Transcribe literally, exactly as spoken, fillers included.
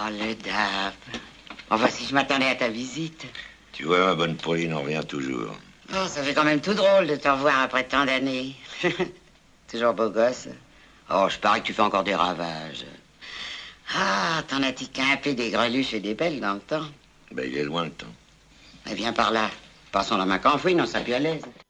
Oh, le dap. Enfin, si je m'attendais à ta visite. Tu vois, ma bonne Pauline, on revient toujours. Oh, ça fait quand même tout drôle de te revoir après tant d'années. Toujours beau gosse. Oh, je parie que tu fais encore des ravages. Ah, t'en as tiqué un peu des greluches et des belles dans le temps. Ben, il est loin le temps. Eh, viens par là. Passons la main qu'en fouine, on sera plus à l'aise.